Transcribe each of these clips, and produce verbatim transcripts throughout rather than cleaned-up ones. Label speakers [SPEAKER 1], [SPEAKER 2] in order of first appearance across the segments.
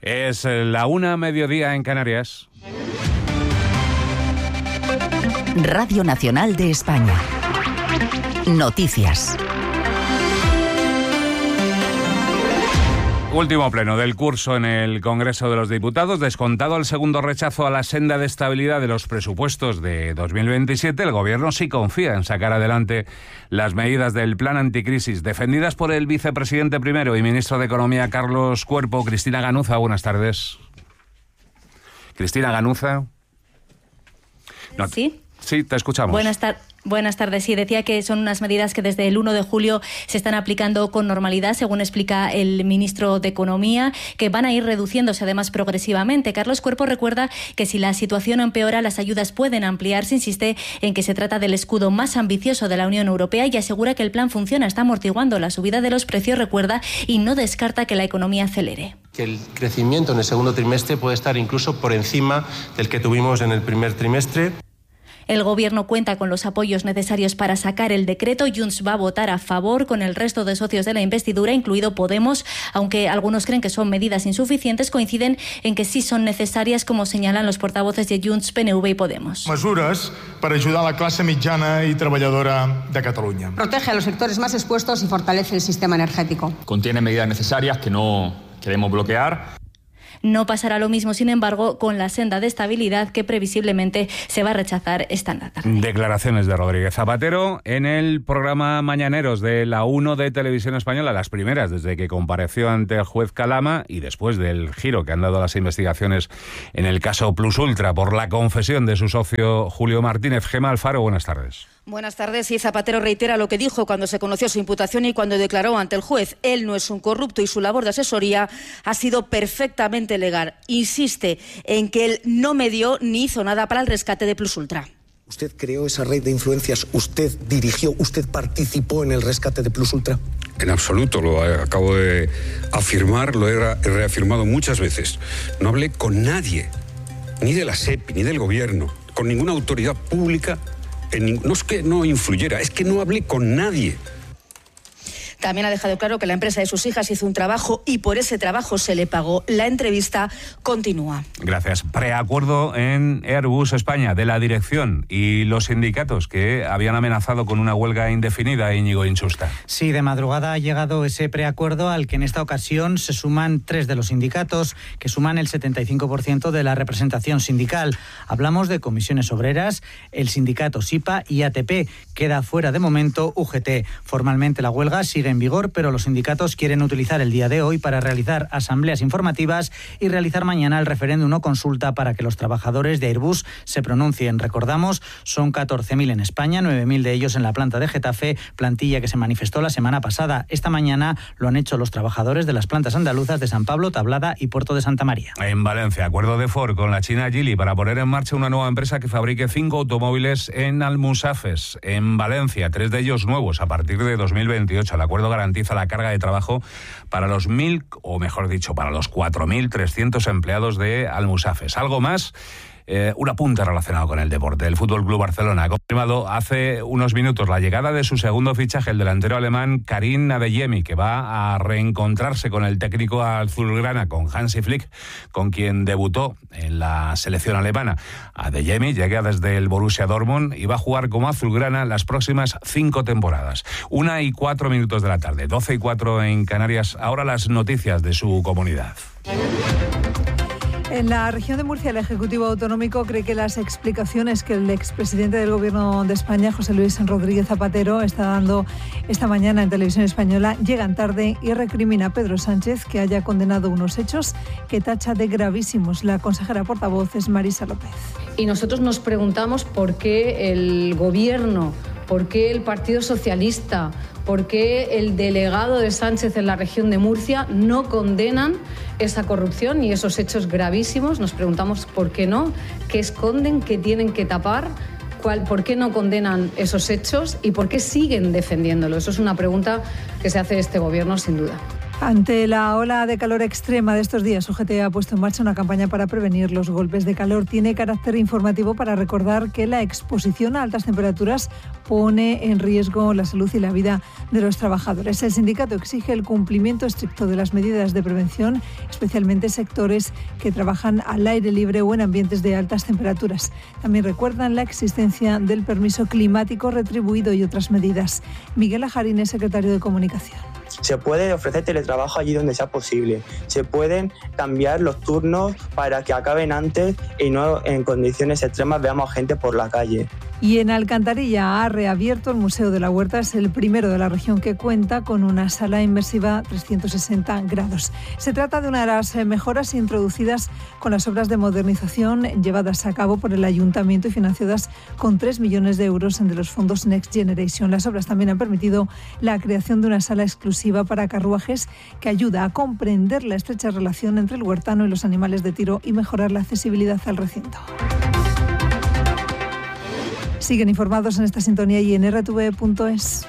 [SPEAKER 1] Es la una, mediodía en Canarias.
[SPEAKER 2] Radio Nacional de España. Noticias.
[SPEAKER 1] Último pleno del curso en el Congreso de los Diputados. Descontado el segundo rechazo a la senda de estabilidad de los presupuestos de dos mil veintisiete, el Gobierno sí confía en sacar adelante las medidas del plan anticrisis, defendidas por el vicepresidente primero y ministro de Economía, Carlos Cuerpo. Cristina Ganuza, buenas tardes. Cristina Ganuza. No,
[SPEAKER 3] ¿Sí?
[SPEAKER 1] Sí, te escuchamos.
[SPEAKER 3] Buenas tardes. Buenas tardes. Sí, decía que son unas medidas que desde el uno de julio se están aplicando con normalidad, según explica el ministro de Economía, que van a ir reduciéndose además progresivamente. Carlos Cuerpo recuerda que si la situación empeora, las ayudas pueden ampliarse. Insiste en que se trata del escudo más ambicioso de la Unión Europea y asegura que el plan funciona, está amortiguando la subida de los precios, recuerda, y no descarta que la economía acelere.
[SPEAKER 4] Que el crecimiento en el segundo trimestre puede estar incluso por encima del que tuvimos en el primer trimestre.
[SPEAKER 3] El Gobierno cuenta con los apoyos necesarios para sacar el decreto. Junts va a votar a favor con el resto de socios de la investidura, incluido Podemos, aunque algunos creen que son medidas insuficientes. Coinciden en que sí son necesarias, como señalan los portavoces de Junts, P N V y Podemos.
[SPEAKER 5] Mesures para ayudar a la clase mitjana y trabajadora de Cataluña.
[SPEAKER 6] Protege a los sectores más expuestos y fortalece el sistema energético.
[SPEAKER 7] Contiene medidas necesarias que no queremos bloquear.
[SPEAKER 3] No pasará lo mismo, sin embargo, con la senda de estabilidad que previsiblemente se va a rechazar esta tarde.
[SPEAKER 1] Declaraciones de Rodríguez Zapatero en el programa Mañaneros de la uno de Televisión Española, las primeras desde que compareció ante el juez Calama y después del giro que han dado las investigaciones en el caso Plus Ultra por la confesión de su socio Julio Martínez. Gemma Alfaro, buenas tardes.
[SPEAKER 8] Buenas tardes. Y Zapatero reitera lo que dijo cuando se conoció su imputación y cuando declaró ante el juez. Él no es un corrupto y su labor de asesoría ha sido perfectamente legal. Insiste en que él no medió ni hizo nada para el rescate de Plus Ultra.
[SPEAKER 9] ¿Usted creó esa red de influencias? ¿Usted dirigió? ¿Usted participó en el rescate de Plus Ultra?
[SPEAKER 10] En absoluto, lo acabo de afirmar, lo he reafirmado muchas veces. No hablé con nadie, ni de la SEPI, ni del Gobierno, con ninguna autoridad pública. En, no es que no influyera, es que no hablé con nadie.
[SPEAKER 8] También ha dejado claro que la empresa de sus hijas hizo un trabajo y por ese trabajo se le pagó. La entrevista continúa.
[SPEAKER 1] Gracias. Preacuerdo en Airbus España de la dirección y los sindicatos que habían amenazado con una huelga indefinida, Íñigo Insusta.
[SPEAKER 11] Sí, de madrugada ha llegado ese preacuerdo al que en esta ocasión se suman tres de los sindicatos, que suman el setenta y cinco por ciento de la representación sindical. Hablamos de Comisiones Obreras, el sindicato SIPA y A T P. Queda fuera de momento U G T. Formalmente la huelga sigue en vigor, pero los sindicatos quieren utilizar el día de hoy para realizar asambleas informativas y realizar mañana el referéndum o consulta para que los trabajadores de Airbus se pronuncien. Recordamos, son catorce mil en España, nueve mil de ellos en la planta de Getafe, plantilla que se manifestó la semana pasada. Esta mañana lo han hecho los trabajadores de las plantas andaluzas de San Pablo, Tablada y Puerto de Santa María.
[SPEAKER 1] En Valencia, acuerdo de Ford con la China Geely para poner en marcha una nueva empresa que fabrique cinco automóviles en Almusafes, en Valencia, tres de ellos nuevos a partir de dos mil veintiocho. El acuerdo garantiza la carga de trabajo para los mil, o mejor dicho, para los cuatro mil trescientos empleados de Almusafes. Algo más. Eh, un apunte relacionado con el deporte. El F C Barcelona ha confirmado hace unos minutos la llegada de su segundo fichaje, el delantero alemán Karim Adeyemi, que va a reencontrarse con el técnico azulgrana, con Hansi Flick, con quien debutó en la selección alemana. Adeyemi llega desde el Borussia Dortmund y va a jugar como azulgrana las próximas cinco temporadas. Una y cuatro minutos de la tarde, doce y cuatro en Canarias. Ahora las noticias de su comunidad.
[SPEAKER 12] En la región de Murcia, el Ejecutivo Autonómico cree que las explicaciones que el expresidente del Gobierno de España, José Luis Rodríguez Zapatero, está dando esta mañana en Televisión Española llegan tarde y recrimina a Pedro Sánchez que haya condenado unos hechos que tacha de gravísimos. La consejera portavoz es Marisa López.
[SPEAKER 13] Y nosotros nos preguntamos por qué el Gobierno, por qué el Partido Socialista, por qué el delegado de Sánchez en la región de Murcia no condenan esa corrupción y esos hechos gravísimos. Nos preguntamos por qué no, qué esconden, qué tienen que tapar, cuál, por qué no condenan esos hechos y por qué siguen defendiéndolo. Eso es una pregunta que se hace este Gobierno sin duda.
[SPEAKER 12] Ante la ola de calor extrema de estos días, U G T ha puesto en marcha una campaña para prevenir los golpes de calor. Tiene carácter informativo para recordar que la exposición a altas temperaturas pone en riesgo la salud y la vida de los trabajadores. El sindicato exige el cumplimiento estricto de las medidas de prevención, especialmente sectores que trabajan al aire libre o en ambientes de altas temperaturas. También recuerdan la existencia del permiso climático retribuido y otras medidas. Miguel Ajarín es secretario de Comunicación.
[SPEAKER 14] Se puede ofrecer teletrabajo allí donde sea posible. Se pueden cambiar los turnos para que acaben antes y no en condiciones extremas veamos gente por la calle.
[SPEAKER 12] Y en Alcantarilla ha reabierto el Museo de la Huerta. Es el primero de la región que cuenta con una sala inmersiva trescientos sesenta grados. Se trata de una de las mejoras introducidas con las obras de modernización llevadas a cabo por el Ayuntamiento y financiadas con tres millones de euros de los fondos Next Generation. Las obras también han permitido la creación de una sala exclusiva para carruajes que ayuda a comprender la estrecha relación entre el huertano y los animales de tiro y mejorar la accesibilidad al recinto. Siguen informados en esta sintonía y en R T V punto es.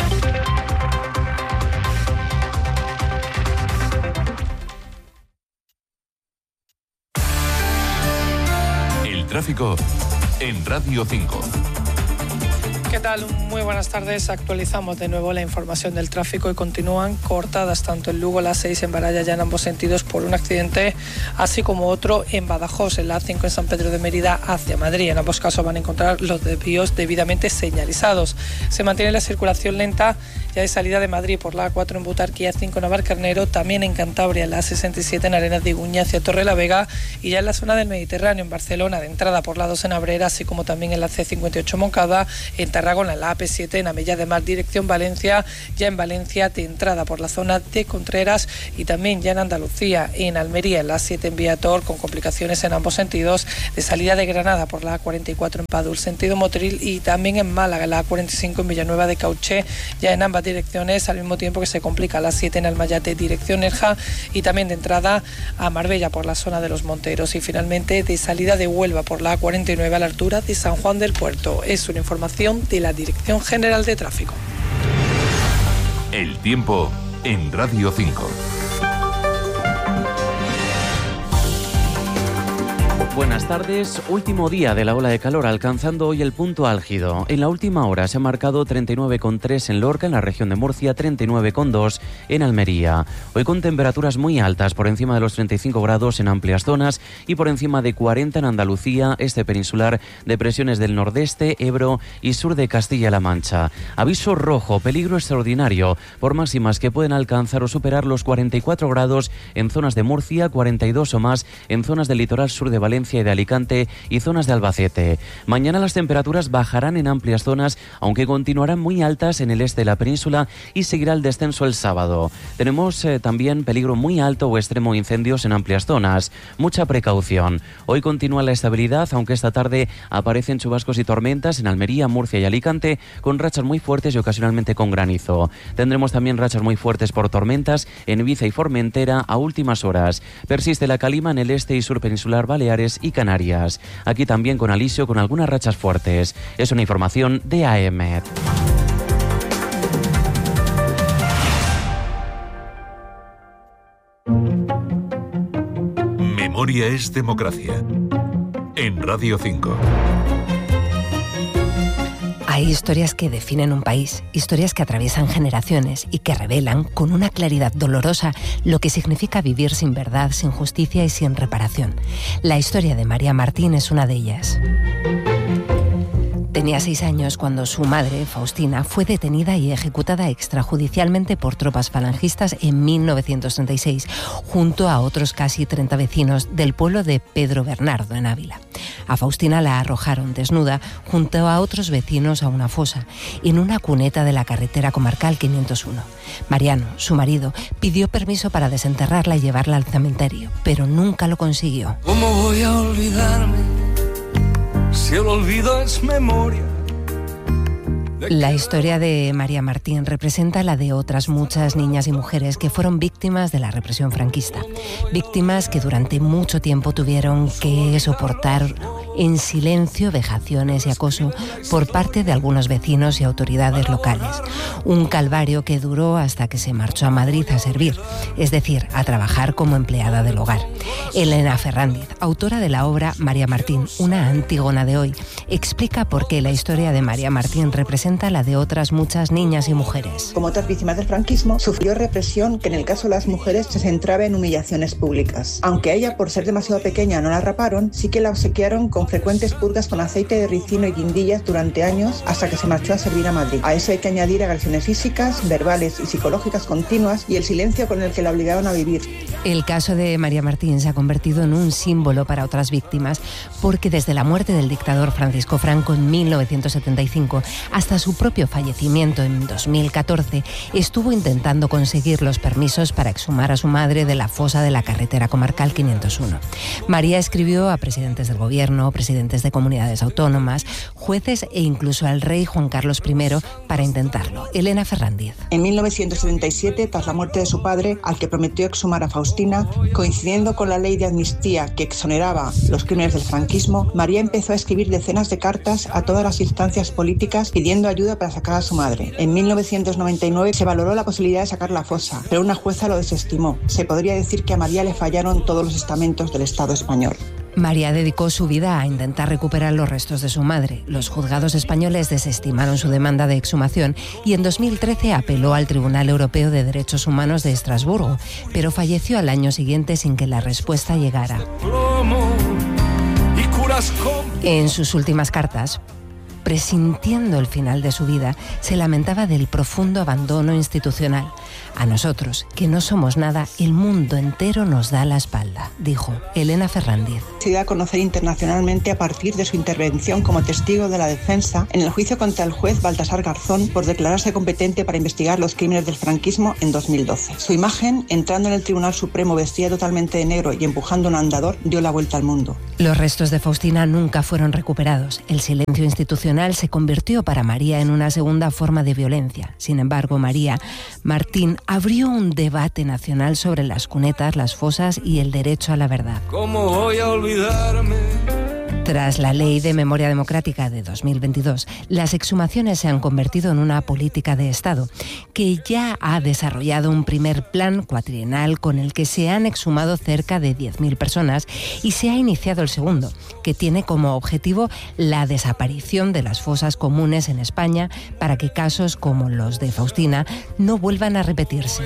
[SPEAKER 15] El tráfico en Radio cinco.
[SPEAKER 16] ¿Qué tal? Muy buenas tardes. Actualizamos de nuevo la información del tráfico y continúan cortadas tanto en Lugo, la A seis en Baralla ya en ambos sentidos por un accidente, así como otro en Badajoz, en la A cinco en San Pedro de Mérida hacia Madrid. En ambos casos van a encontrar los desvíos debidamente señalizados. Se mantiene la circulación lenta ya de salida de Madrid por la A cuatro en Butarque y A cinco en Navalcarnero, también en Cantabria, en la A sesenta y siete en Arenas de Iguña hacia Torrelavega y ya en la zona del Mediterráneo en Barcelona, de entrada por la dos en Abrera, así como también en la C cincuenta y ocho Moncada, en Tarragona, en la A P siete en Amella de Mar, dirección Valencia, ya en Valencia de entrada por la zona de Contreras y también ya en Andalucía, en Almería, en la A siete en Viator, con complicaciones en ambos sentidos, de salida de Granada por la A cuarenta y cuatro en Padul, sentido Motril, y también en Málaga, en la A cuarenta y cinco en Villanueva de Cauché, ya en ambas direcciones, al mismo tiempo que se complica la A siete en Almayate, dirección Nerja, y también de entrada a Marbella por la zona de Los Monteros, y finalmente de salida de Huelva por la A cuarenta y nueve a la altura de San Juan del Puerto. Es una información de la Dirección General de Tráfico.
[SPEAKER 15] El tiempo en Radio cinco.
[SPEAKER 17] Buenas tardes, último día de la ola de calor, alcanzando hoy el punto álgido. En la última hora se ha marcado treinta y nueve coma tres en Lorca, en la región de Murcia, treinta y nueve coma dos en Almería. Hoy con temperaturas muy altas, por encima de los treinta y cinco grados en amplias zonas y por encima de cuarenta en Andalucía, este peninsular, depresiones del nordeste, Ebro y sur de Castilla-La Mancha. Aviso rojo, peligro extraordinario, por máximas que pueden alcanzar o superar los cuarenta y cuatro grados en zonas de Murcia, cuarenta y dos o más en zonas del litoral sur de Valencia y de Alicante y zonas de Albacete. Mañana las temperaturas bajarán en amplias zonas, aunque continuarán muy altas en el este de la península y seguirá el descenso el sábado. Tenemos eh, también peligro muy alto o extremo de incendios en amplias zonas. Mucha precaución. Hoy continúa la estabilidad, aunque esta tarde aparecen chubascos y tormentas en Almería, Murcia y Alicante, con rachas muy fuertes y ocasionalmente con granizo. Tendremos también rachas muy fuertes por tormentas en Ibiza y Formentera a últimas horas. Persiste la calima en el este y sur peninsular, Baleares y Canarias. Aquí también con alisio con algunas rachas fuertes. Es una información de A E M E T.
[SPEAKER 15] Memoria es democracia. En Radio cinco.
[SPEAKER 18] Hay historias que definen un país, historias que atraviesan generaciones y que revelan con una claridad dolorosa lo que significa vivir sin verdad, sin justicia y sin reparación. La historia de María Martín es una de ellas. Tenía seis años cuando su madre, Faustina, fue detenida y ejecutada extrajudicialmente por tropas falangistas en mil novecientos treinta y seis, junto a otros casi treinta vecinos del pueblo de Pedro Bernardo, en Ávila. A Faustina la arrojaron desnuda junto a otros vecinos a una fosa, en una cuneta de la carretera comarcal quinientos uno. Mariano, su marido, pidió permiso para desenterrarla y llevarla al cementerio, pero nunca lo consiguió.
[SPEAKER 19] ¿Cómo voy a olvidarme si el olvido es memoria?
[SPEAKER 18] La historia de María Martín representa la de otras muchas niñas y mujeres que fueron víctimas de la represión franquista. Víctimas que durante mucho tiempo tuvieron que soportar en silencio, vejaciones y acoso por parte de algunos vecinos y autoridades locales. Un calvario que duró hasta que se marchó a Madrid a servir, es decir, a trabajar como empleada del hogar. Elena Ferrandiz, autora de la obra María Martín, una Antígona de hoy, explica por qué la historia de María Martín representa la de otras muchas niñas y mujeres.
[SPEAKER 20] Como otras víctimas del franquismo, sufrió represión que en el caso de las mujeres se centraba en humillaciones públicas. Aunque a ella, por ser demasiado pequeña, no la raparon, sí que la obsequiaron con frecuentes purgas con aceite de ricino y guindillas durante años hasta que se marchó a servir a Madrid. A eso hay que añadir agresiones físicas, verbales y psicológicas continuas y el silencio con el que la obligaron a vivir.
[SPEAKER 18] El caso de María Martín se ha convertido en un símbolo para otras víctimas porque desde la muerte del dictador Francisco Franco en mil novecientos setenta y cinco hasta su propio fallecimiento en dos mil catorce estuvo intentando conseguir los permisos para exhumar a su madre de la fosa de la carretera comarcal quinientos uno. María escribió a presidentes del gobierno, presidentes de comunidades autónomas, jueces e incluso al rey Juan Carlos primero para intentarlo. Elena Ferrandiz.
[SPEAKER 20] En mil novecientos setenta y siete, tras la muerte de su padre, al que prometió exhumar a Faustina, coincidiendo con la ley de amnistía que exoneraba los crímenes del franquismo, María empezó a escribir decenas de cartas a todas las instancias políticas pidiendo ayuda para sacar a su madre. En mil novecientos noventa y nueve se valoró la posibilidad de sacar la fosa, pero una jueza lo desestimó. Se podría decir que a María le fallaron todos los estamentos del Estado español.
[SPEAKER 18] María dedicó su vida a intentar recuperar los restos de su madre. Los juzgados españoles desestimaron su demanda de exhumación y en dos mil trece apeló al Tribunal Europeo de Derechos Humanos de Estrasburgo, pero falleció al año siguiente sin que la respuesta llegara. En sus últimas cartas, presintiendo el final de su vida, se lamentaba del profundo abandono institucional. A nosotros, que no somos nada, el mundo entero nos da la espalda, dijo Elena Ferrandiz.
[SPEAKER 20] Se dio a conocer internacionalmente a partir de su intervención como testigo de la defensa en el juicio contra el juez Baltasar Garzón por declararse competente para investigar los crímenes del franquismo en dos mil doce. Su imagen, entrando en el Tribunal Supremo vestida totalmente de negro y empujando un andador, dio la vuelta al mundo.
[SPEAKER 18] Los restos de Faustina nunca fueron recuperados. El silencio institucional se convirtió para María en una segunda forma de violencia. Sin embargo, María Martín abrió un debate nacional sobre las cunetas, las fosas y el derecho a la verdad.
[SPEAKER 19] ¿Cómo voy a olvidarme?
[SPEAKER 18] Tras la Ley de Memoria Democrática de dos mil veintidós, las exhumaciones se han convertido en una política de Estado que ya ha desarrollado un primer plan cuatrienal con el que se han exhumado cerca de diez mil personas y se ha iniciado el segundo, que tiene como objetivo la desaparición de las fosas comunes en España para que casos como los de Faustina no vuelvan a repetirse.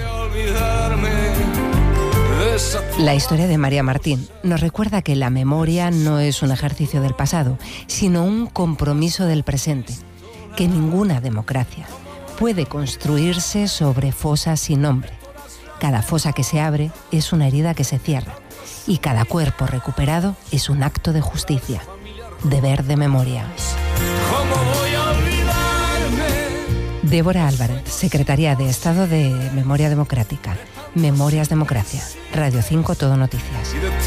[SPEAKER 18] La historia de María Martín nos recuerda que la memoria no es un ejercicio del pasado, sino un compromiso del presente, que ninguna democracia puede construirse sobre fosas sin nombre. Cada fosa que se abre es una herida que se cierra y cada cuerpo recuperado es un acto de justicia, deber de memoria.
[SPEAKER 19] ¿Cómo voy a olvidarme?
[SPEAKER 18] Débora Álvarez, Secretaría de Estado de Memoria Democrática. Memorias Democracia. Radio cinco Todo Noticias.